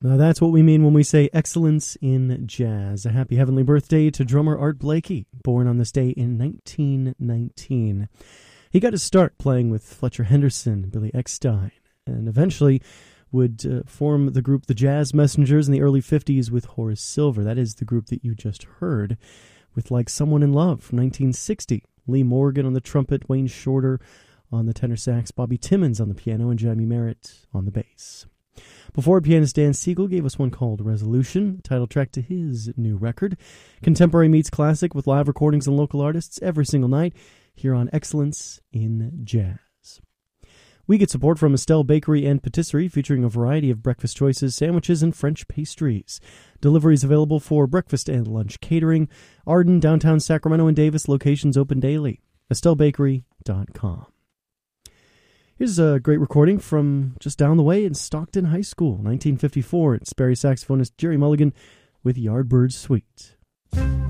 Now that's what we mean when we say excellence in jazz. A happy heavenly birthday to drummer Art Blakey, born on this day in 1919. He got his start playing with Fletcher Henderson, Billy Eckstine, and eventually would form the group The Jazz Messengers in the early 50s with Horace Silver. That is the group that you just heard, with Like Someone in Love from 1960. Lee Morgan on the trumpet, Wayne Shorter on the tenor sax, Bobby Timmons on the piano, and Jimmy Merritt on the bass. Before, pianist Dan Siegel gave us one called Resolution, the title track to his new record. Contemporary meets classic with live recordings and local artists every single night here on Excellence in Jazz. We get support from Estelle Bakery and Patisserie, featuring a variety of breakfast choices, sandwiches, and French pastries. Deliveries available for breakfast and lunch catering. Arden, downtown Sacramento, and Davis locations open daily. EstelleBakery.com. Here's a great recording from just down the way in Stockton High School, 1954. It's Sperry saxophonist Jerry Mulligan with Yardbird Suite.